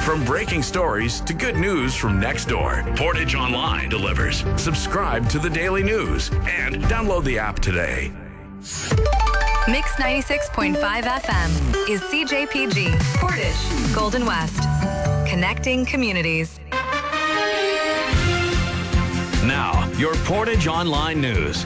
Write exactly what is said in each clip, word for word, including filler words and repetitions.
From breaking stories to good news from next door, Portage Online delivers. Subscribe to the Daily News and download the app today. Mix ninety-six point five F M is C J P G, Portage, Golden West. Connecting communities. Now, your Portage Online News.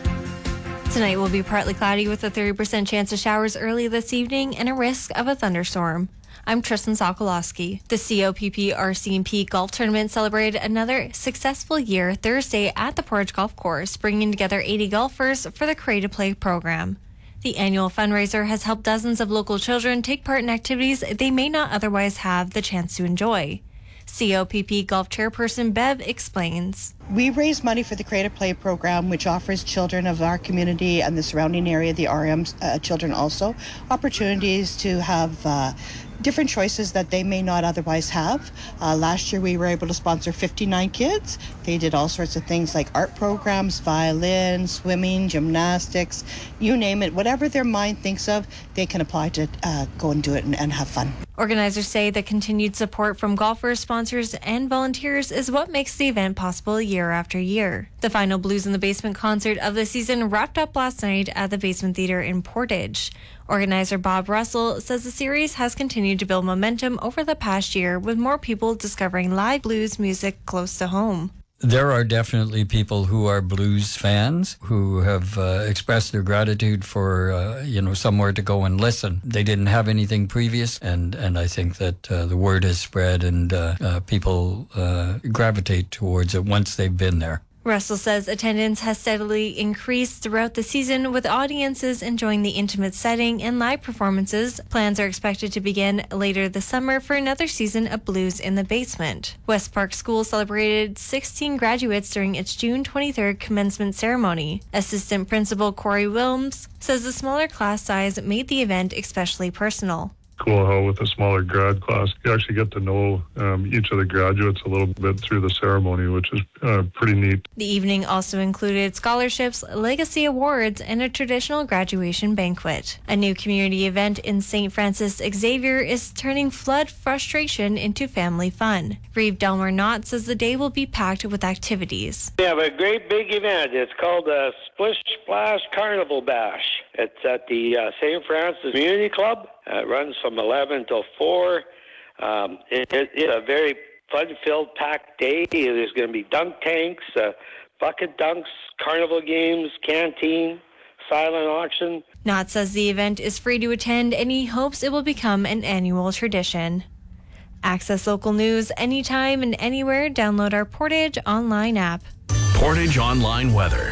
Tonight will be partly cloudy with a thirty percent chance of showers early this evening and a risk of a thunderstorm. I'm Tristan Sokolowski. The C O P P R C M P Golf Tournament celebrated another successful year Thursday at the Portage Golf Course, bringing together eighty golfers for the Create to Play program. The annual fundraiser has helped dozens of local children take part in activities they may not otherwise have the chance to enjoy. C O P P Golf Chairperson Bev explains. We raise money for the Create to Play program, which offers children of our community and the surrounding area, the R M uh, children also, opportunities to have uh, different choices that they may not otherwise have. Uh, last year we were able to sponsor fifty-nine kids. They did all sorts of things like art programs, violin, swimming, gymnastics, you name it. Whatever their mind thinks of, they can apply to uh, go and do it and, and have fun. Organizers say the continued support from golfers, sponsors, and volunteers is what makes the event possible year after year. The final Blues in the Basement concert of the season wrapped up last night at the Basement Theatre in Portage. Organizer Bob Russell says the series has continued to build momentum over the past year, with more people discovering live blues music close to home. There are definitely people who are blues fans who have uh, expressed their gratitude for, uh, you know, somewhere to go and listen. They didn't have anything previous, and, and I think that uh, the word has spread and uh, uh, people uh, gravitate towards it once they've been there. Russell says attendance has steadily increased throughout the season, with audiences enjoying the intimate setting and live performances. Plans are expected to begin later this summer for another season of Blues in the Basement. West Park School celebrated sixteen graduates during its June twenty-third commencement ceremony. Assistant Principal Corey Wilms says the smaller class size made the event especially personal. Cool how with a smaller grad class, you actually get to know um, each of the graduates a little bit through the ceremony, which is uh, pretty neat. The evening also included scholarships, legacy awards, and a traditional graduation banquet. A new community event in Saint Francis Xavier is turning flood frustration into family fun. Reeve Delmer Knott says the day will be packed with activities. We have a great big event. It's called the Splish Splash Carnival Bash. It's at the uh, Saint Francis Community Club. Uh, it runs from eleven till four. Um, it, it, it's a very fun-filled, packed day. There's going to be dunk tanks, uh, bucket dunks, carnival games, canteen, silent auction. Knott says the event is free to attend, and he hopes it will become an annual tradition. Access local news anytime and anywhere. Download our Portage Online app. Portage Online weather.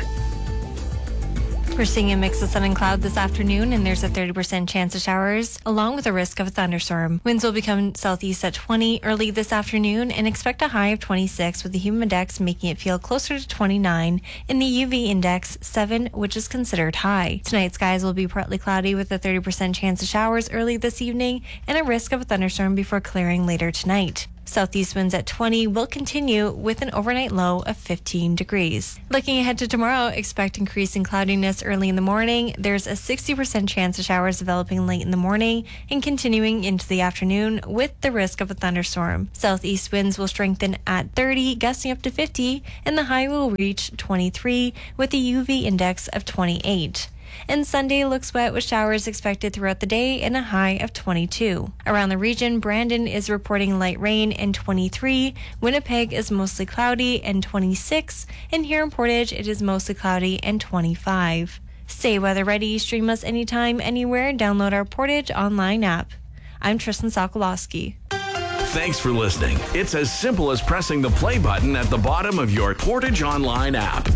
We're seeing a mix of sun and cloud this afternoon, and there's a thirty percent chance of showers, along with a risk of a thunderstorm. Winds will become southeast at twenty early this afternoon, and expect a high of twenty-six, with the humidex making it feel closer to twenty-nine, and the U V index seven, which is considered high. Tonight, skies will be partly cloudy with a thirty percent chance of showers early this evening, and a risk of a thunderstorm before clearing later tonight. Southeast winds at twenty will continue with an overnight low of fifteen degrees. Looking ahead to tomorrow, expect increasing cloudiness early in the morning. There's a sixty percent chance of showers developing late in the morning and continuing into the afternoon with the risk of a thunderstorm. Southeast winds will strengthen at thirty, gusting up to fifty, and the high will reach twenty-three with a U V index of twenty-eight. And Sunday looks wet with showers expected throughout the day and a high of twenty-two. Around the region, Brandon is reporting light rain and twenty-three. Winnipeg is mostly cloudy and twenty-six. And here in Portage, it is mostly cloudy and twenty-five. Stay weather ready. Stream us anytime, anywhere. Download our Portage Online app. I'm Tristan Sokolowski. Thanks for listening. It's as simple as pressing the play button at the bottom of your Portage Online app.